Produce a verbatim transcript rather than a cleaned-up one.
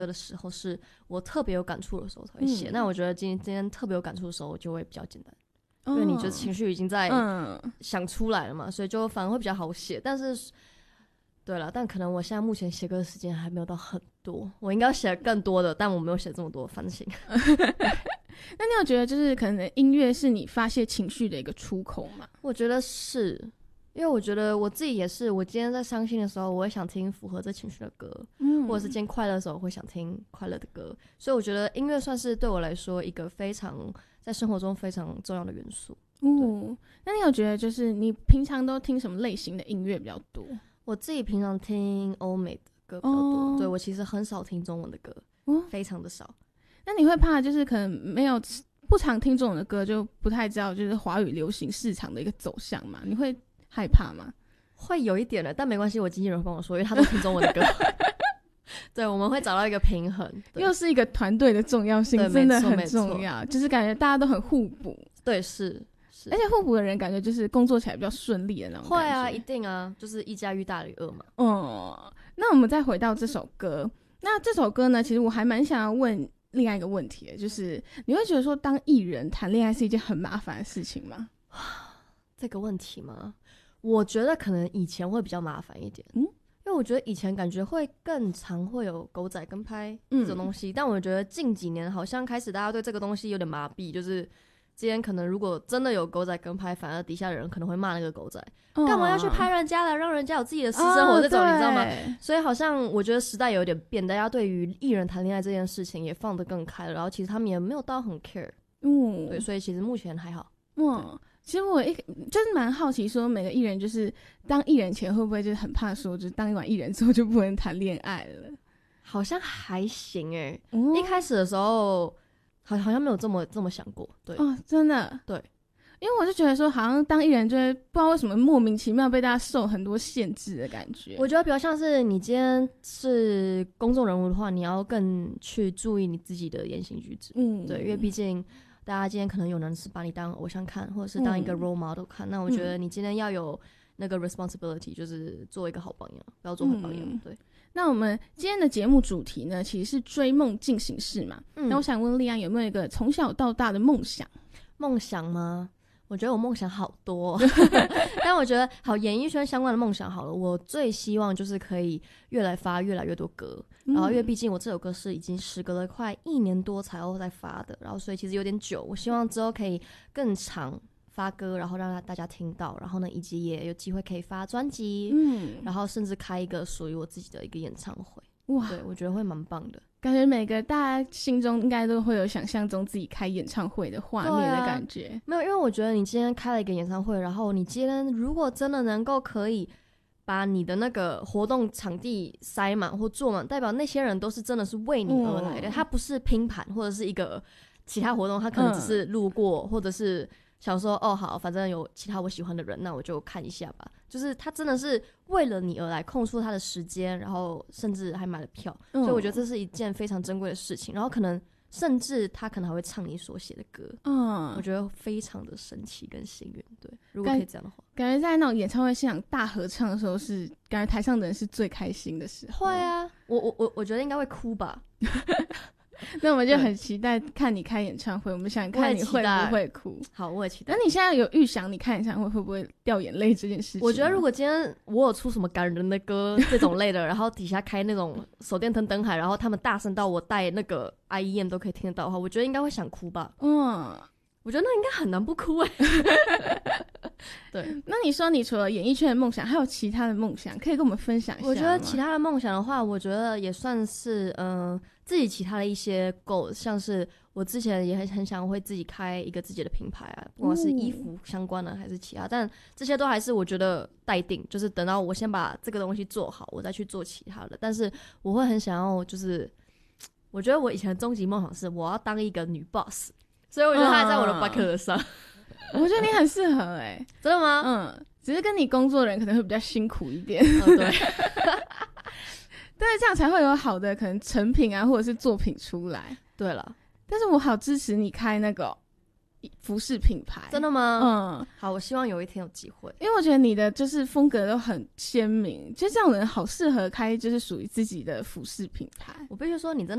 的时候是我特别有感触的时候才会写、嗯、那我觉得今天今天特别有感触的时候就会比较简单、哦、因为你就情绪已经在想出来了嘛、嗯、所以就反而会比较好写。但是对了，但可能我现在目前写歌的时间还没有到很多，我应该写更多的，但我没有写这么多，反省那你有觉得就是可能音乐是你发泄情绪的一个出口吗？ 我觉得是，因为我觉得我自己也是，我今天在伤心的时候我会想听符合这情绪的歌、嗯、或者是今天快乐的时候我会想听快乐的歌，所以我觉得音乐算是对我来说一个非常在生活中非常重要的元素。 嗯，那你有觉得就是你平常都听什么类型的音乐比较多？ 我自己平常听欧美的歌比较多、哦、对，我其实很少听中文的歌、哦、非常的少。 那你会怕就是可能没有不常听中文的歌就不太知道就是华语流行市场的一个走向吗？你会害怕吗？ 会有一点的，但没关系，我经纪人会帮我说，因为他都听中文的歌对，我们会找到一个平衡。 又是一个团队的重要性真的很重要，就是感觉大家都很互补。 对，是而且互补的人感觉就是工作起来比较顺利的那种感觉。 会啊，一定啊，就是一加一大于二嘛。 嗯，那我们再回到这首歌，那这首歌呢，其实我还蛮想要问另外一个问题的，就是你会觉得说当艺人谈恋爱是一件很麻烦的事情吗？ 这个问题吗？我觉得可能以前会比较麻烦一点，嗯，因为我觉得以前感觉会更常会有狗仔跟拍这种东西、嗯、但我觉得近几年好像开始大家对这个东西有点麻痹，就是今天可能如果真的有狗仔跟拍，反而底下的人可能会骂那个狗仔干、哦、嘛要去拍人家了，让人家有自己的私生活、哦、这种你知道吗？所以好像我觉得时代有点变，大家对于艺人谈恋爱这件事情也放得更开了，然后其实他们也没有到很 care。 嗯，对，所以其实目前还好。 嗯，其实我一就是蛮好奇说每个艺人就是当艺人前会不会就是很怕说就是当完艺人之后就不能谈恋爱了？ 好像还行诶、欸嗯、一开始的时候好好像没有这么这么想过。对哦，真的。 对， 因为我就觉得说好像当艺人就会不知道为什么莫名其妙被大家受很多限制的感觉。 我觉得比较像是你今天是公众人物的话，你要更去注意你自己的言行举止。嗯，对，因为毕竟大家今天可能有人是把你当偶像看，或者是当一个 role model 看、嗯、那我觉得你今天要有那个 responsibility， 就是做一个好榜样，不要做好榜样、嗯、对。 那我们今天的节目主题呢其实是追梦进行式嘛、嗯、那我想问立安有没有一个从小到大的梦想？ 梦想吗？我觉得我梦想好多但我觉得好，演艺圈相关的梦想好了，我最希望就是可以越来发越来越多歌、嗯、然后因为毕竟我这首歌是已经时隔了快一年多才后再发的，然后所以其实有点久，我希望之后可以更长发歌，然后让大家听到，然后呢以及也有机会可以发专辑、嗯、然后甚至开一个属于我自己的一个演唱会。哇，对，我觉得会蛮棒的， 感觉每个大家心中应该都会有想象中自己开演唱会的画面的感觉、啊、 没有，因为我觉得你今天开了一个演唱会，然后你今天如果真的能够可以把你的那个活动场地塞满或坐满，代表那些人都是真的是为你而来的、嗯、他不是拼盘或者是一个其他活动，他可能只是路过、嗯、或者是想说哦好，反正有其他我喜欢的人，那我就看一下吧，就是他真的是为了你而来，空出他的时间，然后甚至还买了票、嗯、所以我觉得这是一件非常珍贵的事情，然后可能甚至他可能还会唱你所写的歌。嗯，我觉得非常的神奇跟幸运。对，如果可以这样的话， 感觉在那种演唱会现场大合唱的时候是感觉台上的人是最开心的时候。 会啊，我我我我觉得应该会哭吧那我们就很期待看你开演唱会，我们想看你会不会哭。 好，我也期待。 那你现在有预想你开演唱会会不会掉眼泪这件事情？ 我觉得如果今天我有出什么感人的歌这种类的然后底下开那种手电筒灯海，然后他们大声到我带那个 I E M 都可以听得到的话，我觉得应该会想哭吧。嗯，我觉得那应该很难不哭哎、欸。对， 那你说你除了演艺圈的梦想还有其他的梦想可以跟我们分享一下吗？ 我觉得其他的梦想的话，我觉得也算是嗯、呃、自己其他的一些 goals， 像是我之前也很很想会自己开一个自己的品牌啊，不管是衣服相关的还是其他、嗯、但这些都还是我觉得待定，就是等到我先把这个东西做好我再去做其他的。但是我会很想要，就是我觉得我以前的终极梦想是我要当一个女 boss， 所以我觉得它还在我的 bucket 上、嗯我觉得你很适合哎、欸， 真的吗？ 嗯，只是跟你工作的人可能会比较辛苦一点。 哦、对， 但是这样才会有好的可能成品啊，或者是作品出来。 对了， 但是我好支持你开那个服饰品牌。 真的吗？ 嗯， 好，我希望有一天有机会， 因为我觉得你的就是风格都很鲜明，就这样的人好适合开就是属于自己的服饰品牌。 我必须说，你真的